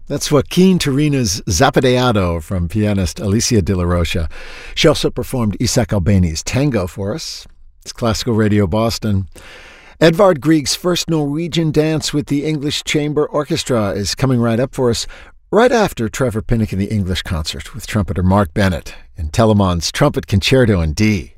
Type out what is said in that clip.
That's Joaquin Turina's Zapateado from pianist Alicia de la Rocha. She also performed Isaac Albeni's Tango for us. It's Classical Radio Boston. Edvard Grieg's first Norwegian dance with the English Chamber Orchestra is coming right up for us, right after Trevor Pinnock in the English concert with trumpeter Mark Bennett in Telemann's Trumpet Concerto in D.